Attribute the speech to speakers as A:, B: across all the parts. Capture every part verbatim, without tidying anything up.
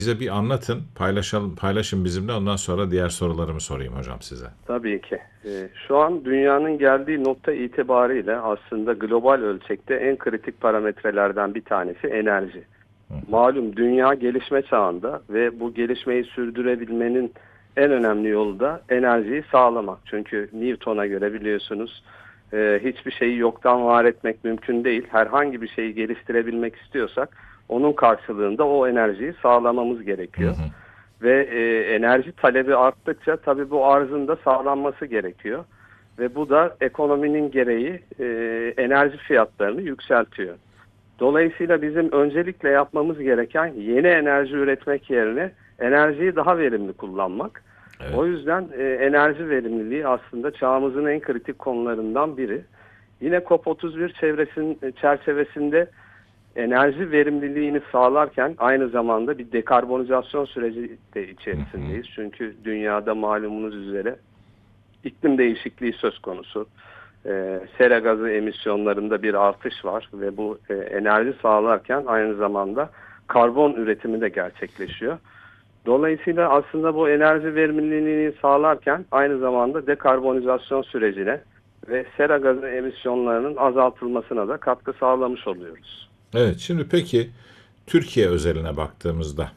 A: Bize bir anlatın, paylaşalım, paylaşın bizimle. Ondan sonra diğer sorularımı sorayım hocam size.
B: Tabii ki. Ee, şu an dünyanın geldiği nokta itibariyle aslında global ölçekte en kritik parametrelerden bir tanesi enerji. Malum dünya gelişme çağında ve bu gelişmeyi sürdürebilmenin en önemli yolu da enerjiyi sağlamak. Çünkü Newton'a göre biliyorsunuz e, hiçbir şeyi yoktan var etmek mümkün değil. Herhangi bir şeyi geliştirebilmek istiyorsak onun karşılığında o enerjiyi sağlamamız
A: Hı
B: gerekiyor.
A: hı.
B: Ve e, enerji talebi arttıkça tabii bu arzın da sağlanması gerekiyor. Ve bu da ekonominin gereği e, enerji fiyatlarını yükseltiyor. Dolayısıyla bizim öncelikle yapmamız gereken yeni enerji üretmek yerine enerjiyi daha verimli kullanmak.
A: Evet.
B: O yüzden e, enerji verimliliği aslında çağımızın en kritik konularından biri. Yine COP otuz bir çevresin, çerçevesinde enerji verimliliğini sağlarken aynı zamanda bir dekarbonizasyon süreci de
A: Hı hı.
B: içerisindeyiz. Çünkü dünyada malumunuz üzere iklim değişikliği söz konusu. E, sera gazı emisyonlarında bir artış var ve bu e, enerji sağlarken aynı zamanda karbon üretimi de gerçekleşiyor. Dolayısıyla aslında bu enerji verimliliğini sağlarken aynı zamanda dekarbonizasyon sürecine ve sera gazı emisyonlarının azaltılmasına da katkı sağlamış oluyoruz.
A: Evet, şimdi peki Türkiye özeline baktığımızda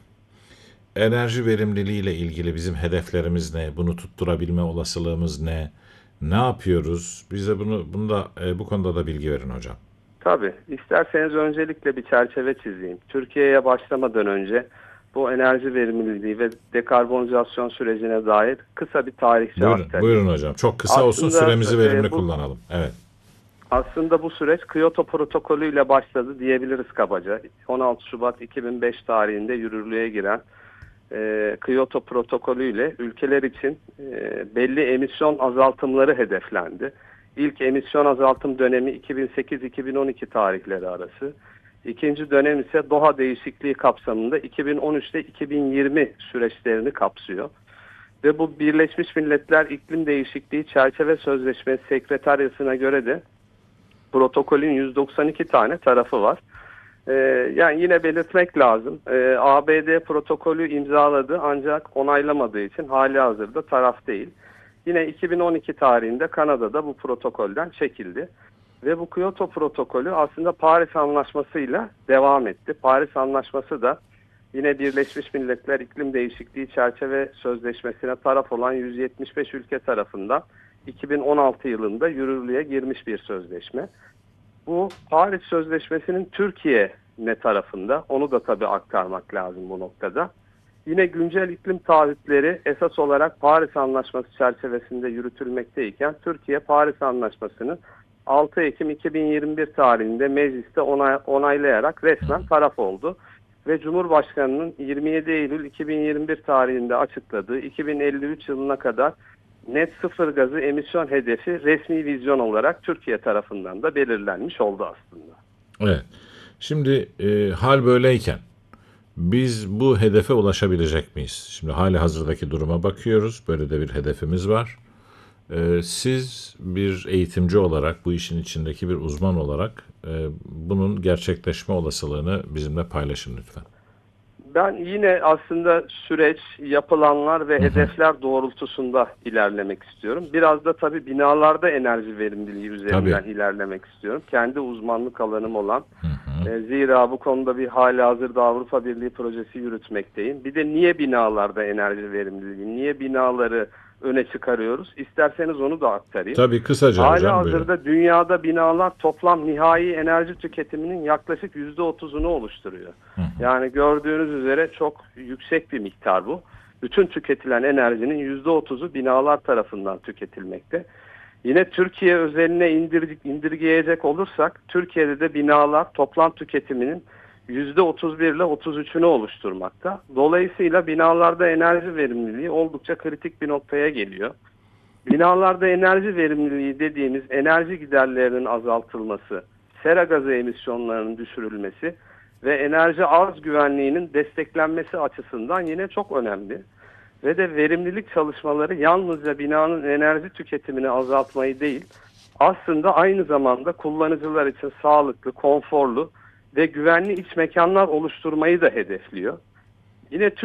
A: enerji verimliliği ile ilgili bizim hedeflerimiz ne? Bunu tutturabilme olasılığımız ne? Ne yapıyoruz? Bize bunu bunu da e, bu konuda da bilgi verin hocam.
B: Tabii. İsterseniz öncelikle bir çerçeve çizeyim. Türkiye'ye başlamadan önce bu enerji verimliliği ve dekarbonizasyon sürecine dair kısa bir tarihçe
A: Buyurun,
B: aktarayım.
A: buyurun hocam. Çok kısa olsun,
B: Aslında
A: süremizi
B: e,
A: verimli
B: bu
A: kullanalım. Evet.
B: aslında bu süreç Kyoto Protokolü ile başladı diyebiliriz kabaca. on altı Şubat iki bin beş tarihinde yürürlüğe giren e, Kyoto Protokolü ile ülkeler için e, belli emisyon azaltımları hedeflendi. İlk emisyon azaltım dönemi iki bin sekiz iki bin on iki tarihleri arası. İkinci dönem ise Doha değişikliği kapsamında iki bin on üç ile iki bin yirmi süreçlerini kapsıyor. Ve bu Birleşmiş Milletler İklim Değişikliği Çerçeve Sözleşmesi Sekreteryası'na göre de protokolün yüz doksan iki tane tarafı var. Ee, yani yine belirtmek lazım. Ee, A B D protokolü imzaladı ancak onaylamadığı için hali hazırda taraf değil. Yine iki bin on iki tarihinde Kanada'da bu protokolden çekildi. Ve bu Kyoto protokolü aslında Paris Anlaşması'yla devam etti. Paris Anlaşması da yine Birleşmiş Milletler İklim Değişikliği Çerçeve Sözleşmesi'ne taraf olan yüz yetmiş beş ülke tarafından iki bin on altı yılında yürürlüğe girmiş bir sözleşme. Bu Paris Sözleşmesi'nin Türkiye ne tarafında? Onu da tabii aktarmak lazım bu noktada. Yine güncel iklim taahhütleri esas olarak Paris Anlaşması çerçevesinde yürütülmekteyken Türkiye Paris Anlaşması'nı altı Ekim iki bin yirmi bir tarihinde mecliste onay, onaylayarak resmen taraf oldu. Ve Cumhurbaşkanı'nın yirmi yedi Eylül iki bin yirmi bir tarihinde açıkladığı iki bin elli üç yılına kadar net sıfır gazı emisyon hedefi resmi vizyon olarak Türkiye tarafından da belirlenmiş oldu aslında.
A: Evet. Şimdi e, hal böyleyken biz bu hedefe ulaşabilecek miyiz? Şimdi hali hazırdaki duruma bakıyoruz. Böyle de bir hedefimiz var. E, siz bir eğitimci olarak, bu işin içindeki bir uzman olarak e, bunun gerçekleşme olasılığını bizimle paylaşın lütfen.
B: Ben yine aslında süreç, yapılanlar ve
A: Hı hı.
B: hedefler doğrultusunda ilerlemek istiyorum. Biraz da tabii binalarda enerji verimliliği
A: Tabii.
B: üzerinden ilerlemek istiyorum. Kendi uzmanlık alanım olan.
A: Hı hı.
B: E, Zira bu konuda bir halihazırda Avrupa Birliği projesi yürütmekteyim. Bir de niye binalarda enerji verimliliği, niye binaları öne çıkarıyoruz? İsterseniz onu da aktarayım.
A: Tabii, kısaca hocam, buyurun.
B: Halihazırda dünyada binalar toplam nihai enerji tüketiminin yaklaşık yüzde otuzunu oluşturuyor.
A: Hı hı.
B: Yani gördüğünüz üzere çok yüksek bir miktar bu. Bütün tüketilen enerjinin yüzde otuzu binalar tarafından tüketilmekte. Yine Türkiye özeline indir, indirgeyecek olursak Türkiye'de de binalar toplam tüketiminin yüzde otuz bir ile otuz üçünü oluşturmakta. Dolayısıyla binalarda enerji verimliliği oldukça kritik bir noktaya geliyor. Binalarda enerji verimliliği dediğimiz enerji giderlerinin azaltılması, sera gazı emisyonlarının düşürülmesi ve enerji arz güvenliğinin desteklenmesi açısından yine çok önemli. Ve de verimlilik çalışmaları yalnızca binanın enerji tüketimini azaltmayı değil, aslında aynı zamanda kullanıcılar için sağlıklı, konforlu ve güvenli iç mekanlar oluşturmayı da hedefliyor. Yine